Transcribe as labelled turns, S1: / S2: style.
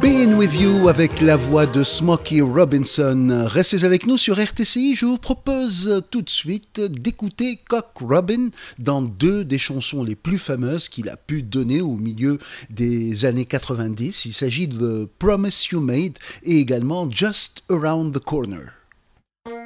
S1: Being With You avec la voix de Smokey Robinson. Restez avec nous sur RTCI. Je vous propose tout de suite d'écouter Cock Robin dans deux des chansons les plus fameuses qu'il a pu donner au milieu des années 90. Il s'agit de Promise You Made et également Just Around the Corner.